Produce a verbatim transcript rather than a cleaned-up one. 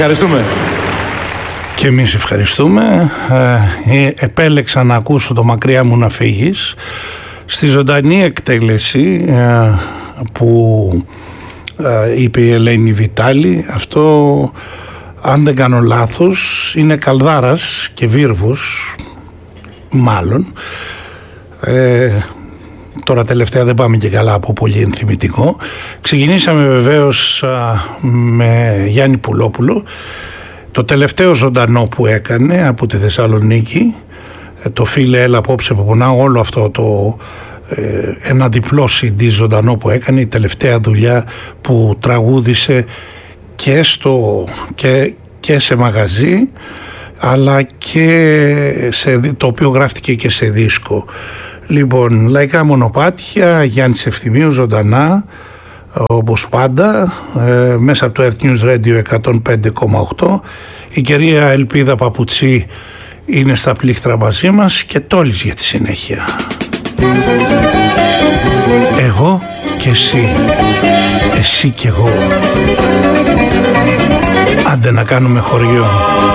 Ευχαριστούμε. Και εμείς ευχαριστούμε. Ε, επέλεξα να ακούσω το «Μακριά μου να φύγεις» στη ζωντανή εκτέλεση ε, που ε, είπε η Ελένη Βιτάλη. Αυτό, αν δεν κάνω λάθος, είναι Καλδάρας και Βίρβους, μάλλον. Ε, τώρα τελευταία δεν πάμε και καλά από πολύ ενθυμητικό. Ξεκινήσαμε βεβαίως α, με Γιάννη Πουλόπουλο. Το τελευταίο ζωντανό που έκανε από τη Θεσσαλονίκη, το «Φίλε έλα απόψε που πονάω», όλο αυτό το ε, ένα διπλό σι ντι ζωντανό που έκανε, η τελευταία δουλειά που τραγούδισε και, στο, και, και σε μαγαζί, αλλά και σε, το οποίο γράφτηκε και σε δίσκο. Λοιπόν, Λαϊκά Μονοπάτια, Γιάννης Ευθυμίου ζωντανά, όπως πάντα, ε, μέσα από το Earth News Radio εκατόν πέντε κόμμα οκτώ. Η κυρία Ελπίδα Παπουτσί είναι στα πλήκτρα μαζί μας και τόλης για τη συνέχεια. Εγώ και εσύ, εσύ και εγώ, άντε να κάνουμε χωριό.